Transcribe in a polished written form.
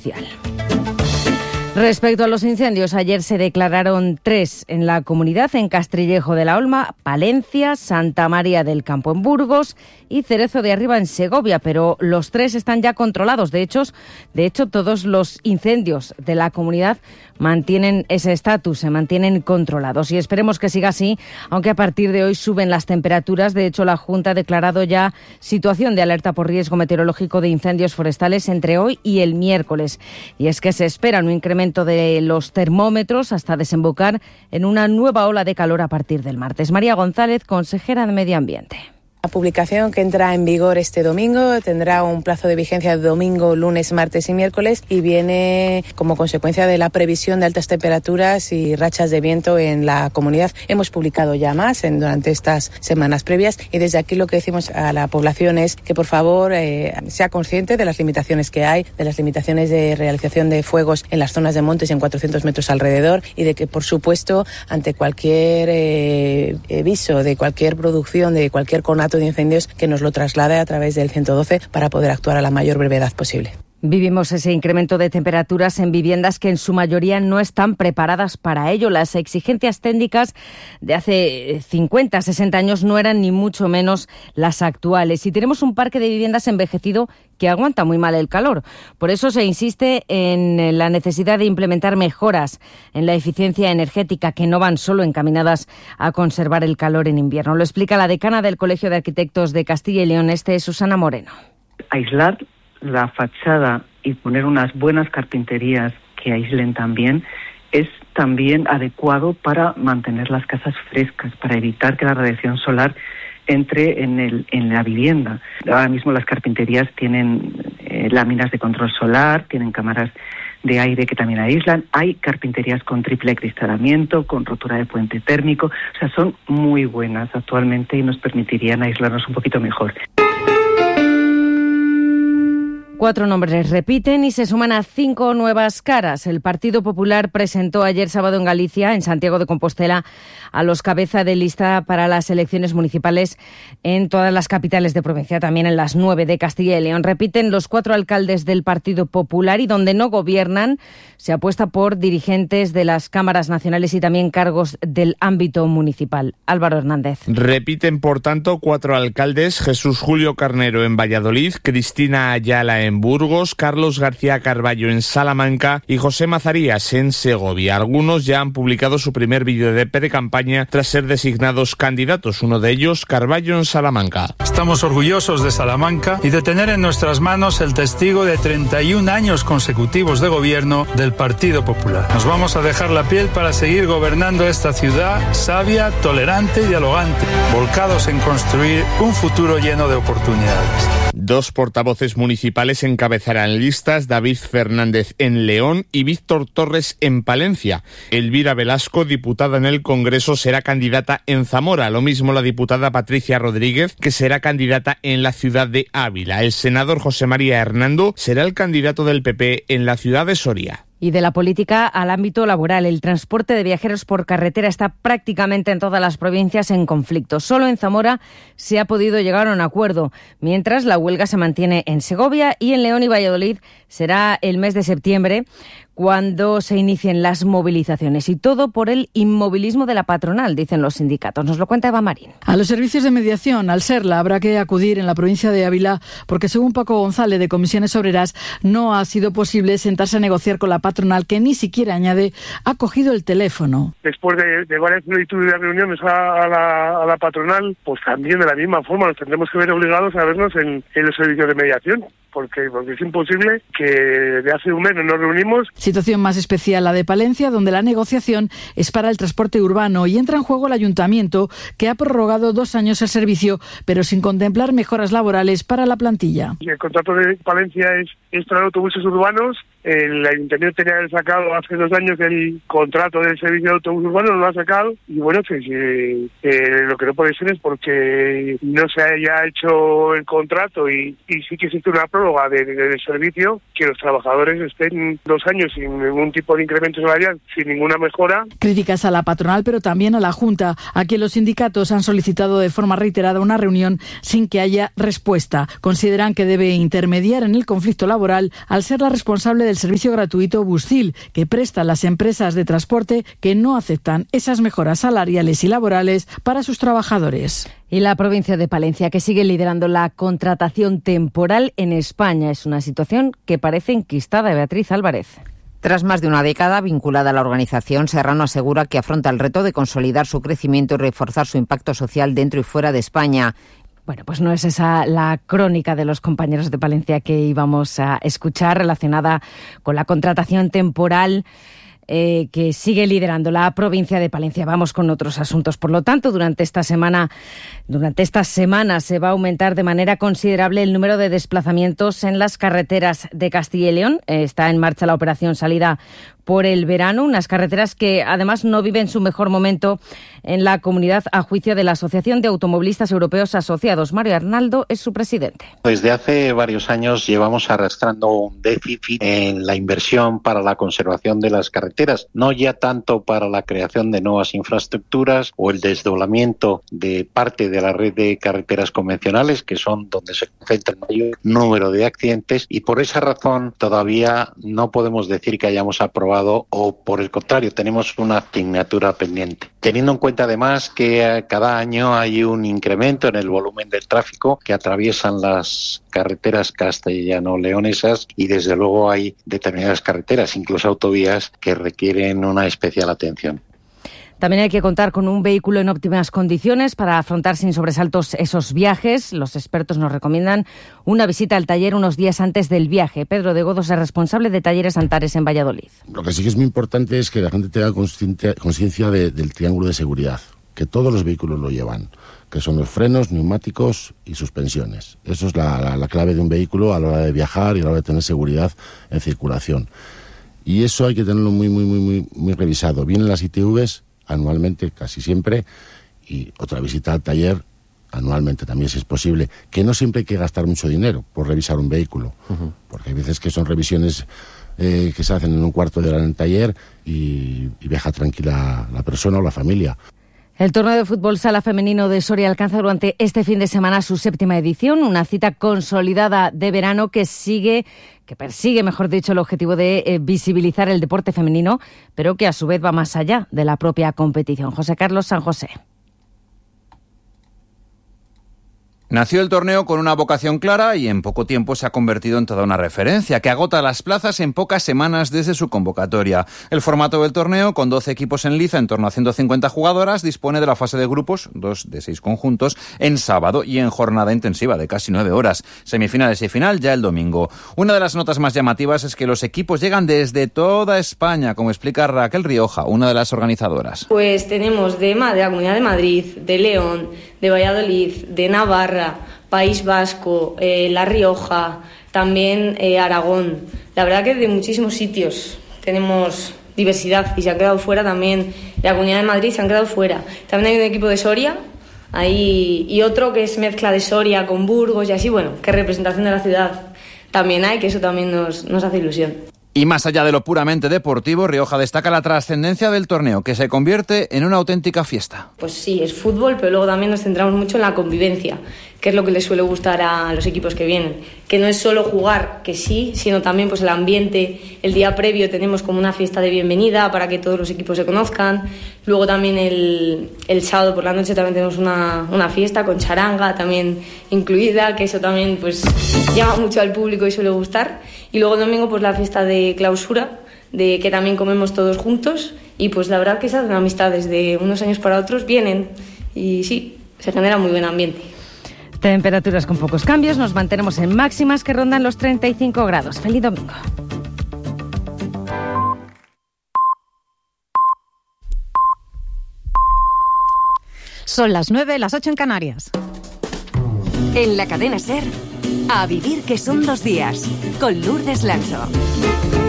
policial. Respecto a los incendios, ayer se declararon 3 en la comunidad, en Castillejo de la Olma, Palencia, Santa María del Campo en Burgos y Cerezo de Arriba en Segovia, pero los 3 están ya controlados. De hecho, todos los incendios de la comunidad mantienen ese estatus, se mantienen controlados y esperemos que siga así, aunque a partir de hoy suben las temperaturas. De hecho, la Junta ha declarado ya situación de alerta por riesgo meteorológico de incendios forestales entre hoy y el miércoles. Y es que se espera un incremento de los termómetros hasta desembocar en una nueva ola de calor a partir del martes. María González, consejera de Medio Ambiente. La publicación, que entra en vigor este domingo, tendrá un plazo de vigencia de domingo, lunes, martes y miércoles y viene como consecuencia de la previsión de altas temperaturas y rachas de viento en la comunidad. Hemos publicado ya más durante estas semanas previas y desde aquí lo que decimos a la población es que por favor sea consciente de las limitaciones que hay, de las limitaciones de realización de fuegos en las zonas de montes y en 400 metros alrededor y de que por supuesto ante cualquier aviso de cualquier producción, de cualquier conato de incendios, que nos lo traslade a través del 112 para poder actuar a la mayor brevedad posible. Vivimos ese incremento de temperaturas en viviendas que en su mayoría no están preparadas para ello. Las exigencias técnicas de hace 50, 60 años no eran ni mucho menos las actuales. Y tenemos un parque de viviendas envejecido que aguanta muy mal el calor. Por eso se insiste en la necesidad de implementar mejoras en la eficiencia energética que no van solo encaminadas a conservar el calor en invierno. Lo explica la decana del Colegio de Arquitectos de Castilla y León, Susana Moreno. Aislar la fachada y poner unas buenas carpinterías que aíslen también es también adecuado para mantener las casas frescas, para evitar que la radiación solar entre en la vivienda. Ahora mismo las carpinterías tienen láminas de control solar, tienen cámaras de aire que también aíslan. Hay carpinterías con triple acristalamiento, con rotura de puente térmico. O sea, son muy buenas actualmente y nos permitirían aislarnos un poquito mejor. 4 nombres repiten y se suman a 5 nuevas caras. El Partido Popular presentó ayer sábado en Galicia, en Santiago de Compostela, a los cabeza de lista para las elecciones municipales en todas las capitales de provincia, también en las 9 de Castilla y León. Repiten los 4 alcaldes del Partido Popular y donde no gobiernan se apuesta por dirigentes de las cámaras nacionales y también cargos del ámbito municipal. Álvaro Hernández. Repiten, por tanto, 4 alcaldes: Jesús Julio Carnero en Valladolid, Cristina Ayala en Burgos, Carlos García Carballo en Salamanca y José Mazarías en Segovia. Algunos ya han publicado su primer vídeo de pre-campaña tras ser designados candidatos, uno de ellos Carballo en Salamanca. Estamos orgullosos de Salamanca y de tener en nuestras manos el testigo de 31 años consecutivos de gobierno del Partido Popular. Nos vamos a dejar la piel para seguir gobernando esta ciudad sabia, tolerante y dialogante, volcados en construir un futuro lleno de oportunidades. 2 portavoces municipales encabezarán listas: David Fernández en León y Víctor Torres en Palencia. Elvira Velasco, diputada en el Congreso, será candidata en Zamora. Lo mismo la diputada Patricia Rodríguez, que será candidata en la ciudad de Ávila. El senador José María Hernando será el candidato del PP en la ciudad de Soria. Y de la política al ámbito laboral, el transporte de viajeros por carretera está prácticamente en todas las provincias en conflicto. Solo en Zamora se ha podido llegar a un acuerdo, mientras la huelga se mantiene en Segovia y en León y Valladolid será el mes de septiembre cuando se inicien las movilizaciones. Y todo por el inmovilismo de la patronal, dicen los sindicatos. Nos lo cuenta Eva Marín. A los servicios de mediación, al SERLA, habrá que acudir en la provincia de Ávila porque, según Paco González, de Comisiones Obreras, no ha sido posible sentarse a negociar con la patronal, que ni siquiera, añade, ha cogido el teléfono. Después de varias solicitudes de reuniones a la patronal, pues también de la misma forma nos tendremos que ver obligados a vernos en los servicios de mediación. Porque es imposible que de hace un mes no nos reunimos. Situación más especial la de Palencia, donde la negociación es para el transporte urbano y entra en juego el ayuntamiento, que ha prorrogado 2 años el servicio, pero sin contemplar mejoras laborales para la plantilla. El contrato de Palencia es traer autobuses urbanos. El ayuntamiento tenía que haber sacado hace 2 años el contrato del servicio de autobús urbano, no lo ha sacado. Y bueno, lo que no puede ser es porque no se haya hecho el contrato y sí que existe una prórroga del servicio, que los trabajadores estén 2 años sin ningún tipo de incremento salarial, sin ninguna mejora. Críticas a la patronal, pero también a la Junta, a quien los sindicatos han solicitado de forma reiterada una reunión sin que haya respuesta. Consideran que debe intermediar en el conflicto laboral al ser la responsable del el servicio gratuito Buscil, que prestan las empresas de transporte que no aceptan esas mejoras salariales y laborales para sus trabajadores. Y la provincia de Palencia, que sigue liderando la contratación temporal en España. Es una situación que parece enquistada. Beatriz Álvarez. Tras más de una década vinculada a la organización, Serrano asegura que afronta el reto de consolidar su crecimiento y reforzar su impacto social dentro y fuera de España. Bueno, pues no es esa la crónica de los compañeros de Palencia que íbamos a escuchar relacionada con la contratación temporal que sigue liderando la provincia de Palencia. Vamos con otros asuntos. Por lo tanto, durante esta semana se va a aumentar de manera considerable el número de desplazamientos en las carreteras de Castilla y León. Está en marcha la operación Salida por el verano, unas carreteras que además no viven su mejor momento en la comunidad, a juicio de la Asociación de Automovilistas Europeos Asociados. Mario Arnaldo es su presidente. Desde hace varios años llevamos arrastrando un déficit en la inversión para la conservación de las carreteras, no ya tanto para la creación de nuevas infraestructuras o el desdoblamiento de parte de la red de carreteras convencionales, que son donde se concentra el mayor número de accidentes, y por esa razón todavía no podemos decir que hayamos aprobado o, por el contrario, tenemos una asignatura pendiente. Teniendo en cuenta además que cada año hay un incremento en el volumen del tráfico que atraviesan las carreteras castellano-leonesas, y desde luego hay determinadas carreteras, incluso autovías, que requieren una especial atención. También hay que contar con un vehículo en óptimas condiciones para afrontar sin sobresaltos esos viajes. Los expertos nos recomiendan una visita al taller unos días antes del viaje. Pedro de Godos es responsable de Talleres Antares en Valladolid. Lo que sí que es muy importante es que la gente tenga conciencia del triángulo de seguridad, que todos los vehículos lo llevan, que son los frenos, neumáticos y suspensiones. Eso es la clave de un vehículo a la hora de viajar y a la hora de tener seguridad en circulación. Y eso hay que tenerlo muy revisado. Vienen las ITVs anualmente, casi siempre, y otra visita al taller anualmente también, si es posible, que no siempre hay que gastar mucho dinero por revisar un vehículo, porque hay veces que son revisiones que se hacen en un cuarto de hora en el taller y viaja tranquila la persona o la familia. El torneo de fútbol sala femenino de Soria alcanza durante este fin de semana su 7ª edición, una cita consolidada de verano que persigue, mejor dicho, el objetivo de visibilizar el deporte femenino, pero que a su vez va más allá de la propia competición. José Carlos San José. Nació el torneo con una vocación clara y en poco tiempo se ha convertido en toda una referencia, que agota las plazas en pocas semanas desde su convocatoria. El formato del torneo, con 12 equipos en liza, en torno a 150 jugadoras, dispone de la fase de grupos, 2 de 6 conjuntos, en sábado y en jornada intensiva de casi 9 horas. Semifinales y final ya el domingo. Una de las notas más llamativas es que los equipos llegan desde toda España, como explica Raquel Rioja, una de las organizadoras. Pues tenemos de la Comunidad de Madrid, de León, de Valladolid, de Navarra, País Vasco, La Rioja, también Aragón. La verdad que de muchísimos sitios tenemos diversidad y se han quedado fuera también. De la Comunidad de Madrid se han quedado fuera. También hay un equipo de Soria ahí, y otro que es mezcla de Soria con Burgos y así, bueno, que representación de la ciudad también hay, que eso también nos hace ilusión. Y más allá de lo puramente deportivo, Rioja destaca la trascendencia del torneo, que se convierte en una auténtica fiesta. Pues sí, es fútbol, pero luego también nos centramos mucho en la convivencia, que es lo que les suele gustar a los equipos que vienen. Que no es solo jugar, que sí, sino también pues el ambiente. El día previo tenemos como una fiesta de bienvenida para que todos los equipos se conozcan. Luego también el sábado por la noche también tenemos una fiesta con charanga también incluida, que eso también pues llama mucho al público y suele gustar. Y luego el domingo pues la fiesta de clausura, de que también comemos todos juntos, y pues la verdad que esas amistades de unos años para otros vienen y sí, se genera muy buen ambiente. Temperaturas con pocos cambios, nos mantenemos en máximas que rondan los 35 grados. ¡Feliz domingo! Son las 9, las 8 en Canarias. En la cadena SER, A Vivir que son 2 días, con Lourdes Lancho.